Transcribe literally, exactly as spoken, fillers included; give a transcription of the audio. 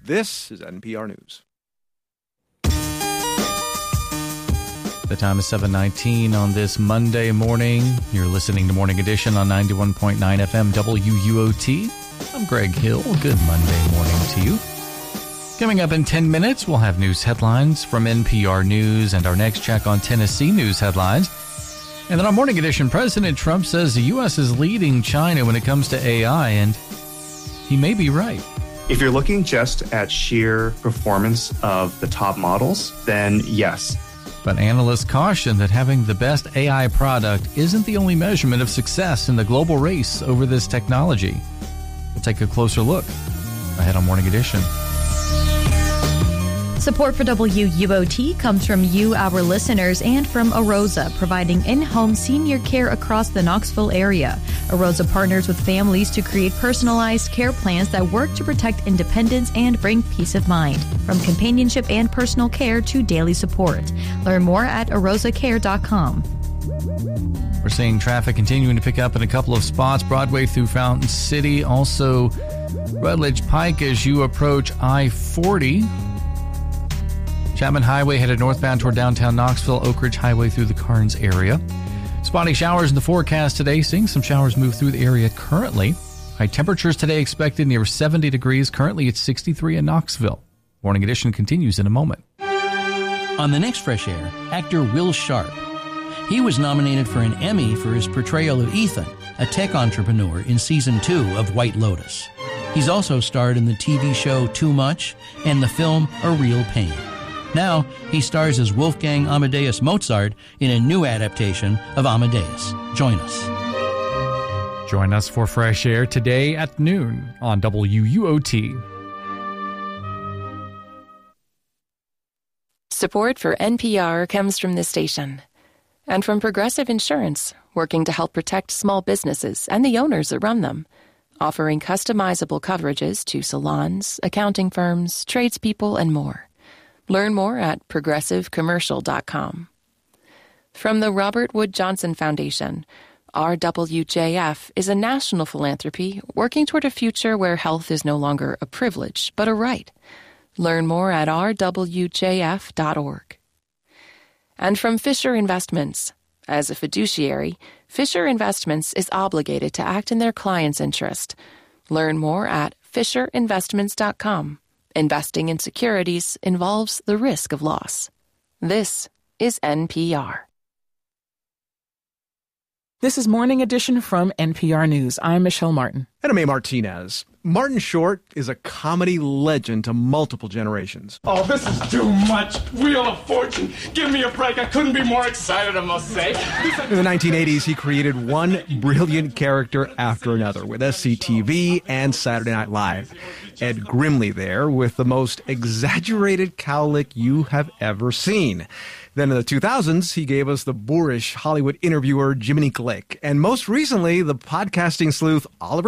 This is N P R News. The time is seven nineteen on this Monday morning. You're listening to Morning Edition on ninety-one point nine F M W U O T. I'm Greg Hill. Good Monday morning to you. Coming up in ten minutes, we'll have news headlines from N P R News and our next check on Tennessee news headlines. And then on Morning Edition, President Trump says the U S is leading China when it comes to A I, and he may be right. If you're looking just at sheer performance of the top models, then yes. But analysts caution that having the best A I product isn't the only measurement of success in the global race over this technology. We'll take a closer look ahead on Morning Edition. Support for W U O T comes from you, our listeners, and from Arosa, providing in-home senior care across the Knoxville area. Arosa partners with families to create personalized care plans that work to protect independence and bring peace of mind, from companionship and personal care to daily support. Learn more at arosa care dot com. We're seeing traffic continuing to pick up in a couple of spots, Broadway through Fountain City, also Rutledge Pike as you approach I forty. Chapman Highway headed northbound toward downtown Knoxville, Oak Ridge Highway through the Carnes area. Spotty showers in the forecast today, seeing some showers move through the area currently. High temperatures today expected near seventy degrees. Currently it's sixty-three in Knoxville. Morning Edition continues in a moment. On the next Fresh Air, actor Will Sharp. He was nominated for an Emmy for his portrayal of Ethan, a tech entrepreneur in season two of White Lotus. He's also starred in the T V show Too Much and the film A Real Pain. Now, he stars as Wolfgang Amadeus Mozart in a new adaptation of Amadeus. Join us. Join us for Fresh Air today at noon on W U O T. Support for N P R comes from this station and from Progressive Insurance, working to help protect small businesses and the owners that run them, offering customizable coverages to salons, accounting firms, tradespeople, and more. Learn more at progressive commercial dot com. From the Robert Wood Johnson Foundation, R W J F is a national philanthropy working toward a future where health is no longer a privilege, but a right. Learn more at r w j f dot org. And from Fisher Investments. As a fiduciary, Fisher Investments is obligated to act in their client's interest. Learn more at fisher investments dot com. Investing in securities involves the risk of loss. This is N P R. This is Morning Edition from N P R News. I'm Michelle Martin. And I'm A. Martinez. Martin Short is a comedy legend to multiple generations. Oh, this is too much. Wheel of Fortune. Give me a break. I couldn't be more excited, I must say. In the nineteen eighties, he created one brilliant character after another with S C T V and Saturday Night Live. Ed Grimley there with the most exaggerated cowlick you have ever seen. Then in the two thousands, he gave us the boorish Hollywood interviewer Jiminy Glick. And most recently, the podcasting sleuth Oliver